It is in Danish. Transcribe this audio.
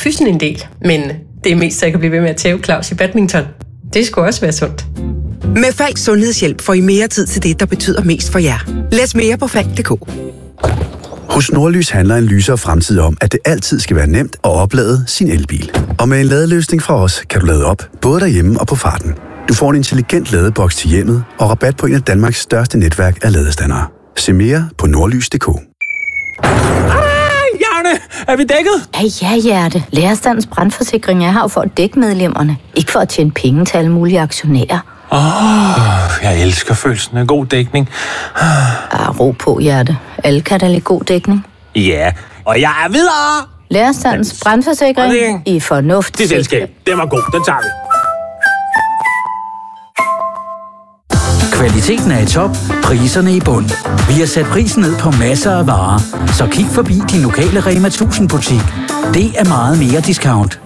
fysen en del, men det er mest så jeg kan blive ved med at tæve Claus i badminton. Det skulle også være sundt. Med Falks sundhedshjælp får I mere tid til det, der betyder mest for jer. Læs mere på falk.dk. Hos Nordlys handler en lysere fremtid om, at det altid skal være nemt at oplade sin elbil. Og med en ladeløsning fra os, kan du lade op, både derhjemme og på farten. Du får en intelligent ladeboks til hjemmet og rabat på en af Danmarks største netværk af ladestandere. Se mere på nordlys.dk. Janne, er vi dækket? Ja, Hjerte. Lærerstandens brandforsikring er her for at dække medlemmerne. Ikke for at tjene penge til alle mulige aktionærer. Jeg elsker følelsen af god dækning. Ro på, Hjerte. Alle kan da lide god dækning. Ja, og jeg er videre. Lærerstandens brandforsikring i fornuft. Det selskab, den var god, den tager vi. Kvaliteten er i top, priserne i bund. Vi har sat prisen ned på masser af varer, så kig forbi din lokale Rema 1000 butik. Det er meget mere discount.